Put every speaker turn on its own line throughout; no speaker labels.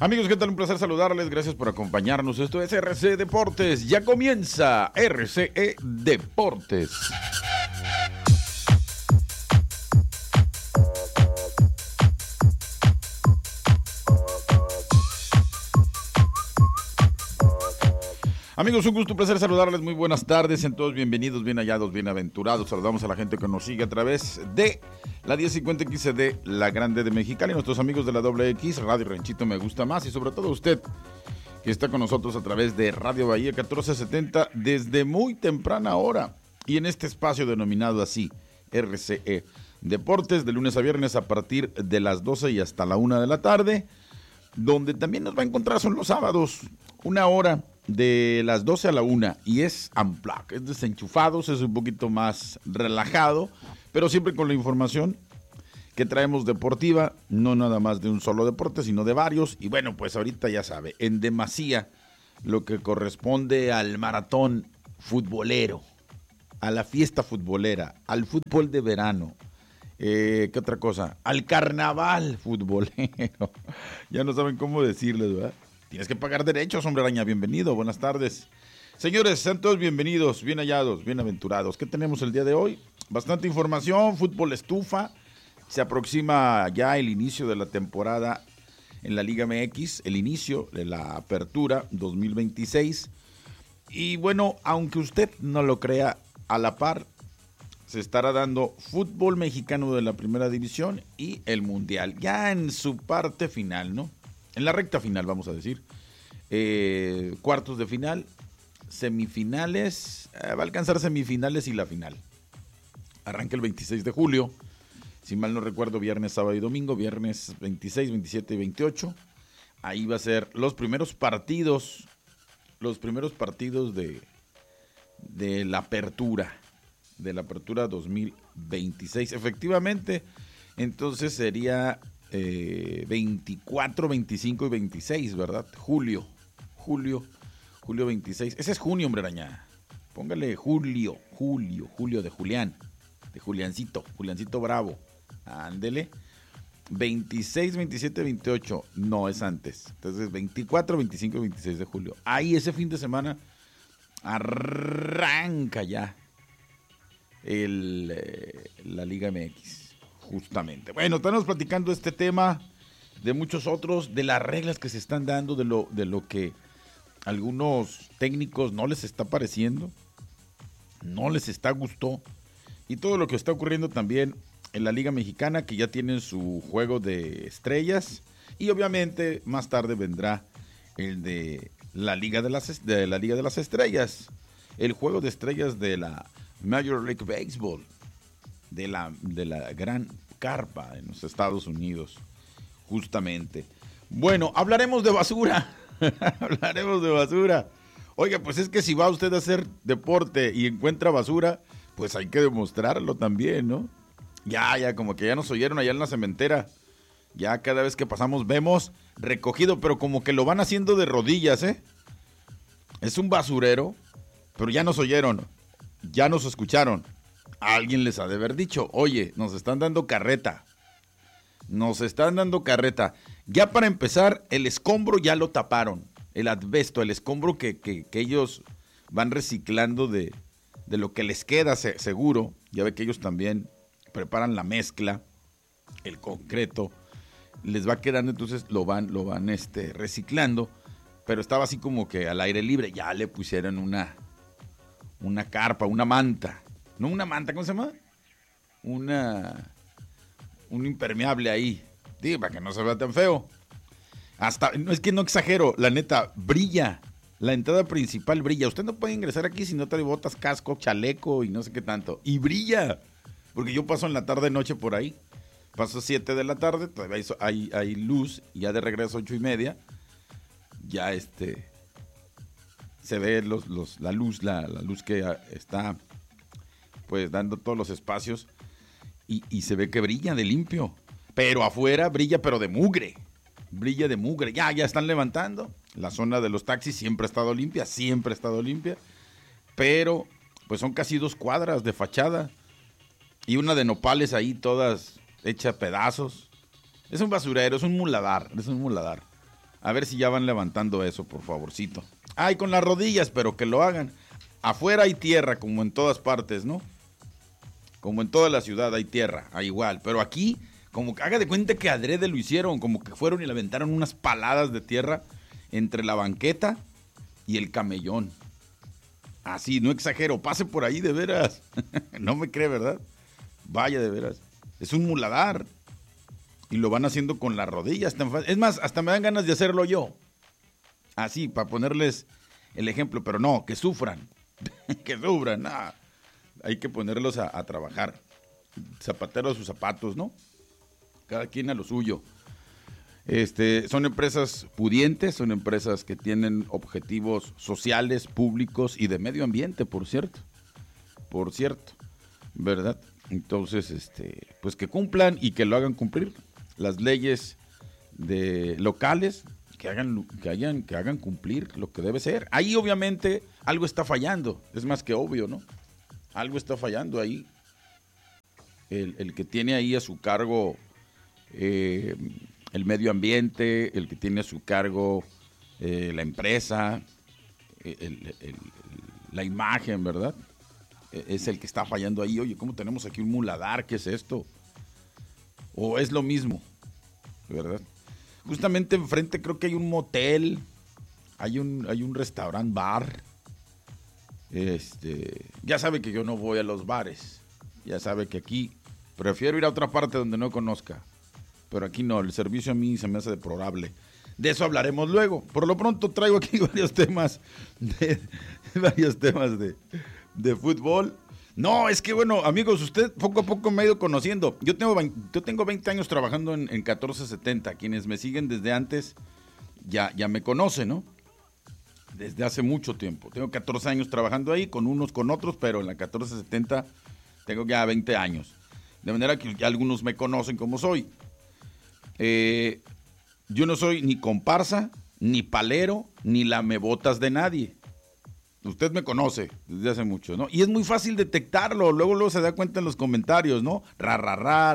Amigos, ¿qué tal? Un placer saludarles. Gracias por acompañarnos. Esto es RCE Deportes. Ya comienza RCE Deportes. Amigos, un gusto, un placer saludarles. Muy buenas tardes. Sean todos bienvenidos, bien hallados, bienaventurados. Saludamos a la gente que nos sigue a través de la 1050 XD, la Grande de Mexicali, nuestros amigos de la X, Radio Ranchito Me Gusta Más, y sobre todo usted que está con nosotros a través de Radio Bahía 1470 desde muy temprana hora y en este espacio denominado así, RCE Deportes, de lunes a viernes a partir de las 12 y hasta la 1 de la tarde, donde también nos va a encontrar son los sábados, una hora de las 12 a la 1 y es unplugged, es desenchufados, es un poquito más relajado, pero siempre con la información que traemos deportiva, no nada más de un solo deporte, sino de varios. Y bueno, pues ahorita ya sabe, en demasía lo que corresponde al maratón futbolero, a la fiesta futbolera, al fútbol de verano. ¿Qué otra cosa? Al carnaval futbolero. Ya no saben cómo decirles, ¿verdad? Tienes que pagar derechos, hombre araña. Bienvenido, buenas tardes. Señores, sean todos bienvenidos, bien hallados, bienaventurados. ¿Qué tenemos el día de hoy? Bastante información, fútbol estufa. Se aproxima ya el inicio de la temporada en la Liga MX, el inicio de la apertura 2026. Y bueno, aunque usted no lo crea, a la par se estará dando fútbol mexicano de la primera división y el mundial, ya en su parte final, ¿no? En la recta final, vamos a decir. Cuartos de final, semifinales, va a alcanzar semifinales y la final. Arranca el 26 de julio, si mal no recuerdo, viernes, sábado y domingo, viernes 26, 27 y 28. Ahí va a ser los primeros partidos de la apertura 2026. Efectivamente, entonces sería 24, 25 y 26, ¿verdad? Julio 26. Ese es junio, hombre araña. Póngale julio de Julián, de Juliancito Bravo. Ándele. 26, 27, 28. No, es antes. Entonces, 24, 25 y 26 de julio. Ahí ese fin de semana arranca ya la Liga MX, justamente. Bueno, estamos platicando este tema, de muchos otros, de las reglas que se están dando, de lo que algunos técnicos no les está pareciendo, no les está gustando, y todo lo que está ocurriendo también en la Liga Mexicana, que ya tienen su juego de estrellas, y obviamente más tarde vendrá el de la Liga de las Estrellas, el juego de estrellas de la Major League Baseball, de la gran carpa en los Estados Unidos, justamente. Bueno, hablaremos de basura. Hablaremos de basura. Oiga, pues es que si va usted a hacer deporte y encuentra basura, pues hay que demostrarlo también, ¿no? Ya, como que ya nos oyeron allá en la cementera. Ya cada vez que pasamos vemos recogido, pero como que lo van haciendo de rodillas, ¿eh? Es un basurero, pero ya nos oyeron, ya nos escucharon. Alguien les ha de haber dicho, oye, nos están dando carreta. Ya para empezar, el escombro ya lo taparon. El asbesto, el escombro que ellos van reciclando de lo que les queda, seguro. Ya ve que ellos también preparan la mezcla, el concreto. Les va quedando, entonces lo van reciclando. Pero estaba así como que al aire libre. Ya le pusieron una carpa, una manta. No una manta, ¿cómo se llama? Un impermeable ahí. Digo, para que no se vea tan feo. No, es que no exagero, la neta, brilla. La entrada principal brilla. Usted no puede ingresar aquí si no trae botas, casco, chaleco y no sé qué tanto. Y brilla. Porque yo paso en la tarde, noche por ahí. Paso 7 de la tarde, todavía hay luz. Y ya de regreso 8:30. Ya se ve la luz que está pues dando todos los espacios y se ve que brilla de limpio, pero afuera brilla pero de mugre, ya están levantando. La zona de los taxis siempre ha estado limpia, pero pues son casi 2 cuadras de fachada y una de nopales ahí todas hechas pedazos. Es un basurero, es un muladar. A ver si ya van levantando eso, por favorcito. Ay, con las rodillas, pero que lo hagan. Afuera hay tierra, como en todas partes, ¿no? Como en toda la ciudad hay tierra, hay igual. Pero aquí, como que haga de cuenta que adrede lo hicieron, como que fueron y le aventaron unas paladas de tierra entre la banqueta y el camellón. Así, no exagero, pase por ahí de veras. No me cree, ¿verdad? Vaya de veras. Es un muladar. Y lo van haciendo con las rodillas. Es más, hasta me dan ganas de hacerlo yo. Así, para ponerles el ejemplo. Pero no, que sufran. Que sufran. Nah. Hay que ponerlos a trabajar. Zapatero a sus zapatos, ¿no? Cada quien a lo suyo. Son empresas pudientes, son empresas que tienen objetivos sociales, públicos y de medio ambiente, por cierto, ¿verdad? Entonces, pues que cumplan y que lo hagan cumplir las leyes locales, que hagan cumplir lo que debe ser. Ahí obviamente algo está fallando, es más que obvio, ¿no? Algo está fallando ahí. El que tiene ahí a su cargo el medio ambiente, el que tiene a su cargo la empresa, la imagen, ¿verdad? Es el que está fallando ahí. Oye, ¿cómo tenemos aquí un muladar? ¿Qué es esto? ¿O es lo mismo? ¿Verdad? Justamente enfrente creo que hay un motel, hay un restaurant bar. Ya sabe que yo no voy a los bares. Ya sabe que aquí prefiero ir a otra parte donde no conozca. Pero aquí no, el servicio a mí se me hace deplorable. De eso hablaremos luego. Por lo pronto traigo aquí varios temas de fútbol. No, es que bueno, amigos, usted poco a poco me ha ido conociendo. Yo tengo 20 años trabajando en 1470. Quienes me siguen desde antes ya me conocen, ¿no? Desde hace mucho tiempo. Tengo 14 años trabajando ahí, con unos, con otros, pero en la 1470 tengo ya 20 años. De manera que ya algunos me conocen como soy. Yo no soy ni comparsa, ni palero, ni lamebotas de nadie. Usted me conoce desde hace mucho, ¿no? Y es muy fácil detectarlo. Luego se da cuenta en los comentarios, ¿no? Ra,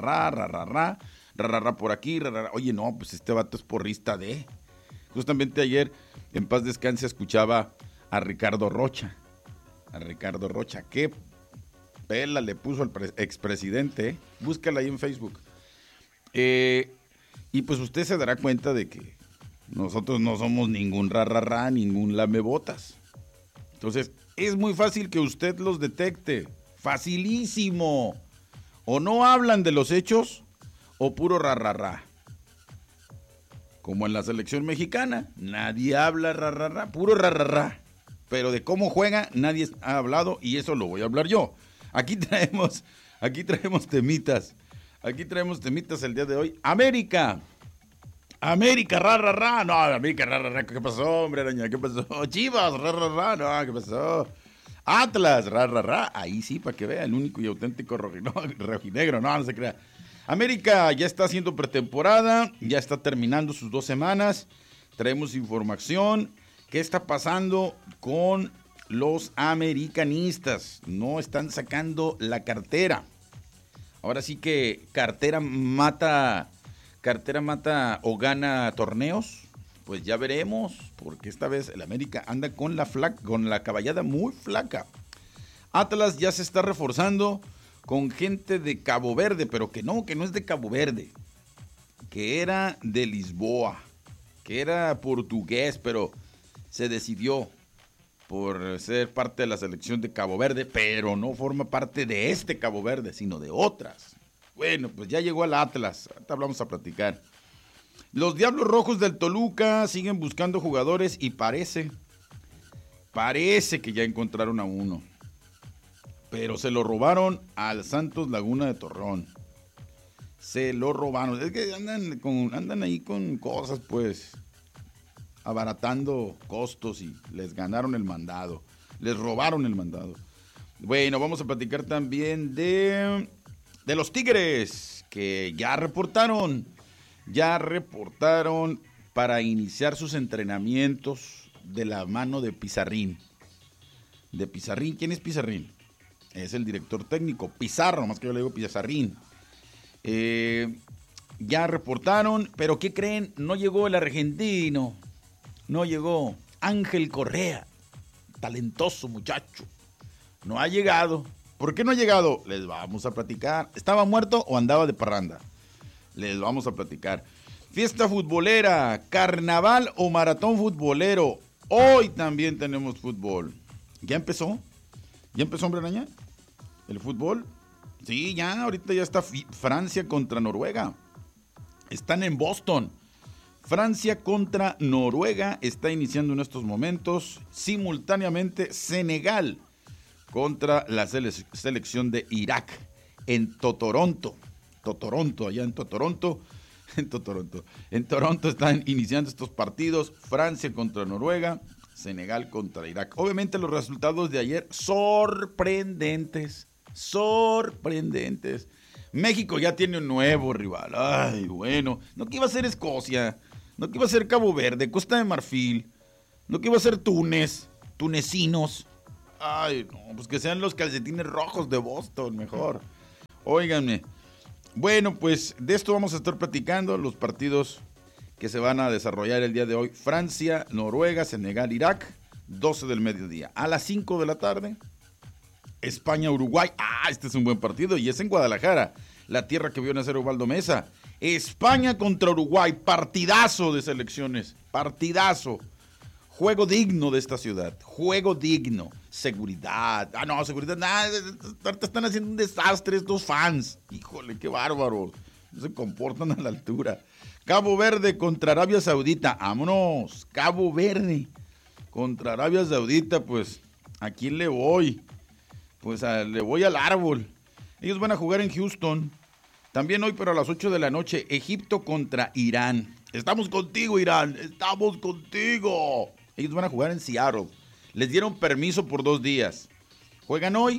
por aquí, Oye, no, pues este vato es porrista de... Justamente ayer, en paz descanse, escuchaba a Ricardo Rocha. Qué pela le puso al expresidente, ¿eh? Búscala ahí en Facebook. Y pues usted se dará cuenta de que nosotros no somos ningún ningún lamebotas. Entonces, es muy fácil que usted los detecte. Facilísimo. O no hablan de los hechos, o puro Como en la selección mexicana, nadie habla puro Pero de cómo juega, nadie ha hablado, y eso lo voy a hablar yo. Aquí traemos temitas. El día de hoy. América, no, América, ¿qué pasó, hombre, araña? ¿Qué pasó? Chivas, no, ¿qué pasó? Atlas, ahí sí, para que vea, el único y auténtico rojinegro, no se crea. América ya está haciendo pretemporada, ya está terminando sus 2 semanas, traemos información. ¿Qué está pasando con los americanistas? No están sacando la cartera. Ahora sí que cartera mata o gana torneos. Pues ya veremos, porque esta vez el América anda con la caballada muy flaca. Atlas ya se está reforzando con gente de Cabo Verde, pero que no es de Cabo Verde, que era de Lisboa, que era portugués, pero se decidió por ser parte de la selección de Cabo Verde, pero no forma parte de este Cabo Verde, sino de otras. Bueno, pues ya llegó al Atlas, ahorita vamos a platicar. Los Diablos Rojos del Toluca siguen buscando jugadores y parece que ya encontraron a uno. Pero se lo robaron al Santos Laguna de Torreón. Se lo robaron. Es que andan ahí con cosas, pues, abaratando costos y les ganaron el mandado. Les robaron el mandado. Bueno, vamos a platicar también de los Tigres, que ya reportaron para iniciar sus entrenamientos de la mano de Pizarrín. ¿Quién es Pizarrín? Es el director técnico. Pizarro, más que yo le digo Pizarrín. ya reportaron, pero ¿qué creen? No llegó el argentino, no llegó Ángel Correa, talentoso muchacho, no ha llegado. ¿Por qué no ha llegado? Les vamos a platicar. ¿Estaba muerto o andaba de parranda? Les vamos a platicar. Fiesta futbolera, carnaval o maratón futbolero. Hoy también tenemos fútbol. ¿Ya empezó? ¿Ya empezó, hombre araña? ¿El fútbol? Sí, ya, ahorita ya está Francia contra Noruega. Están en Boston. Francia contra Noruega está iniciando en estos momentos. Simultáneamente Senegal contra la selección de Irak en Toronto. Allá en Toronto. En Toronto están iniciando estos partidos. Francia contra Noruega, Senegal contra Irak. Obviamente los resultados de ayer sorprendentes. México ya tiene un nuevo rival. Ay, bueno. No que iba a ser Escocia, no que iba a ser Cabo Verde, Costa de Marfil, no que iba a ser Túnez, tunecinos. Ay, no, pues que sean los calcetines rojos de Boston, mejor. Óiganme. Bueno, pues de esto vamos a estar platicando, los partidos que se van a desarrollar el día de hoy. Francia, Noruega, Senegal, Irak, 12 del mediodía. A las 5 de la tarde, España, Uruguay. Este es un buen partido y es en Guadalajara, la tierra que vio nacer Ubaldo Mesa. España contra Uruguay, partidazo de selecciones, partidazo. Juego digno de esta ciudad, juego digno. Seguridad, seguridad, nada, están haciendo un desastre estos fans. Híjole, qué bárbaros, no se comportan a la altura. Cabo Verde contra Arabia Saudita, vámonos. Cabo Verde contra Arabia Saudita, pues, ¿a quién le voy? Pues le voy al árbol. Ellos van a jugar en Houston. También hoy, pero a las 8 de la noche, Egipto contra Irán. Estamos contigo, Irán, estamos contigo. Ellos van a jugar en Seattle. Les dieron permiso por 2 días. Juegan hoy,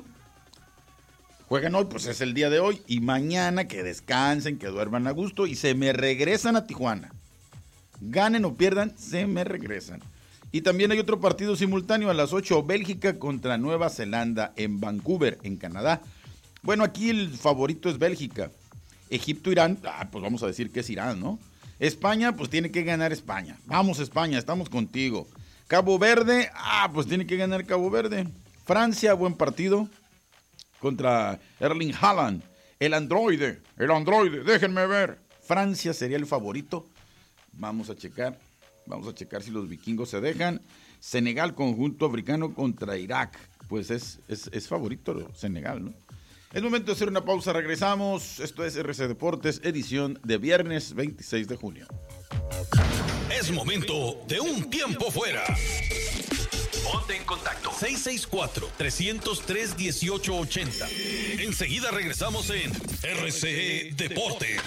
pues es el día de hoy. Y mañana que descansen, que duerman a gusto y se me regresan a Tijuana. Ganen o pierdan, se me regresan. Y también hay otro partido simultáneo a las 8, Bélgica contra Nueva Zelanda en Vancouver, en Canadá. Bueno, aquí el favorito es Bélgica. Egipto, Irán, pues vamos a decir que es Irán, ¿no? España, pues tiene que ganar España. Vamos España, estamos contigo. Cabo Verde, pues tiene que ganar Cabo Verde. Francia, buen partido contra Erling Haaland. El androide, déjenme ver. Francia sería el favorito. Vamos a checar si los vikingos se dejan. Senegal, conjunto africano contra Irak. Pues es favorito Senegal, ¿no? Es momento de hacer una pausa, regresamos. Esto es RC Deportes, edición de viernes 26 de junio.
Es momento de un tiempo fuera. Ponte en contacto. 664-303-1880. Enseguida regresamos en RCE Deportes.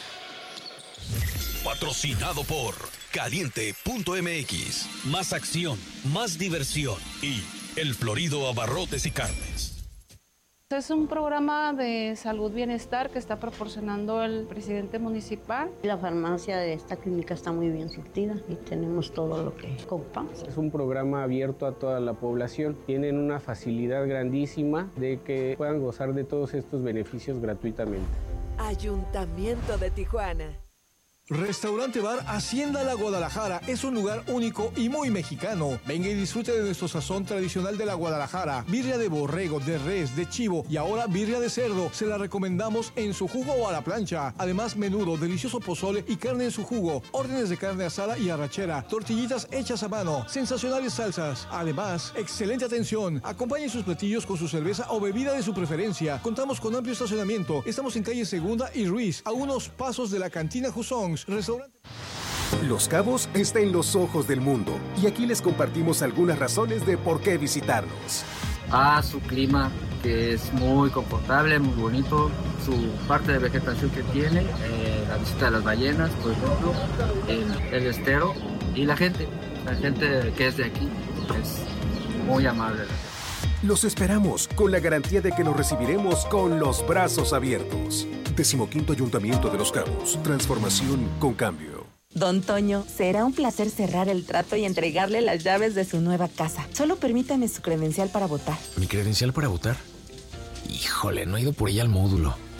Patrocinado por Caliente.mx. Más acción, más diversión y El Florido Abarrotes y Carnes.
Es un programa de salud bienestar que está proporcionando el presidente municipal.
La farmacia de esta clínica está muy bien surtida y tenemos todo lo que ocupamos.
Es un programa abierto a toda la población. Tienen una facilidad grandísima de que puedan gozar de todos estos beneficios gratuitamente.
Ayuntamiento de Tijuana.
Restaurante Bar Hacienda La Guadalajara es un lugar único y muy mexicano. Venga y disfrute de nuestro sazón tradicional de la Guadalajara. Birria de borrego, de res, de chivo y ahora birria de cerdo. Se la recomendamos en su jugo o a la plancha. Además, menudo, delicioso pozole y carne en su jugo. Órdenes de carne asada y arrachera. Tortillitas hechas a mano. Sensacionales salsas. Además, excelente atención. Acompañe sus platillos con su cerveza o bebida de su preferencia. Contamos con amplio estacionamiento. Estamos en calle Segunda y Ruiz, a unos pasos de la cantina Jusón. Restaurante.
Los Cabos está en los ojos del mundo y aquí les compartimos algunas razones de por qué visitarnos.
Su clima, que es muy confortable, muy bonito, su parte de vegetación que tiene, la visita de las ballenas, por ejemplo, el estero y la gente que es de aquí es muy amable.
Los esperamos con la garantía de que los recibiremos con los brazos abiertos. 15º Ayuntamiento de Los Cabos. Transformación con cambio.
Don Toño, será un placer cerrar el trato y entregarle las llaves de su nueva casa. Solo permítame su credencial para votar.
¿Mi credencial para votar? Híjole, no he ido por ella al módulo.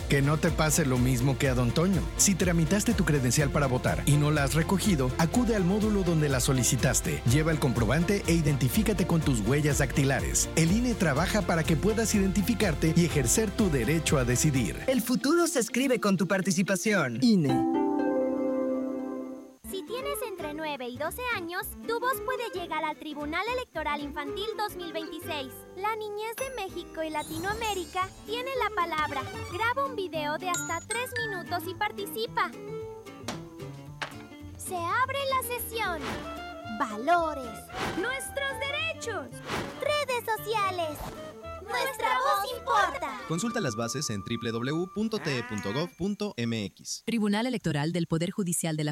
Que no te pase lo mismo que a don Toño. Si tramitaste tu credencial para votar y no la has recogido, acude al módulo donde la solicitaste. Lleva el comprobante e identifícate con tus huellas dactilares. El INE trabaja para que puedas identificarte y ejercer tu derecho a decidir.
El futuro se escribe con tu participación. INE.
Si tienes entre 9 y 12 años, tu voz puede llegar al Tribunal Electoral Infantil 2026. La niñez de México y Latinoamérica tiene la palabra. Graba un video de hasta 3 minutos y participa. Se abre la sesión. Valores. Nuestros derechos. Redes sociales. Nuestra voz importa.
Consulta las bases en www.te.gov.mx.
Tribunal Electoral del Poder Judicial de la